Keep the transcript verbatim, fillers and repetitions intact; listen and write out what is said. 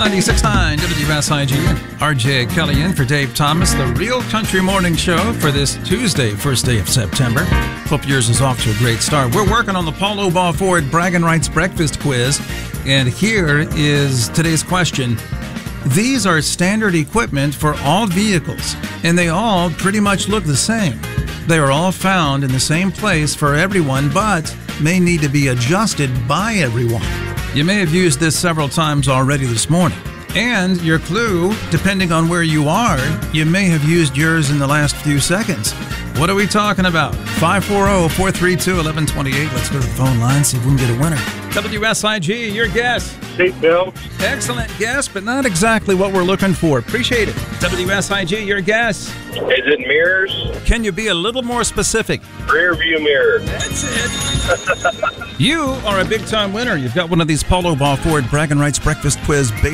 ninety-six point nine W S I G. R J Kelly in for Dave Thomas, the Real Country Morning Show for this Tuesday, first day of September. Hope yours is off to a great start. We're working on the Polo Ball Ford Bragging Rights Breakfast Quiz, and here is today's question. These are standard equipment for all vehicles, and they all pretty much look the same. They are all found in the same place for everyone, but may need to be adjusted by everyone. You may have used this several times already this morning. And your clue, depending on where you are, you may have used yours in the last few seconds. What are we talking about? five four zero, four three two, one one two eight. Let's go to the phone line, see if we can get a winner. W S I G, your guess. Seatbelt. Excellent guess, but not exactly what we're looking for. Appreciate it. W S I G, your guess. Is it mirrors? Can you be a little more specific? Rear view mirror. That's it. You are a big-time winner. You've got one of these Polo Ball Ford Bragging Rights Breakfast Quiz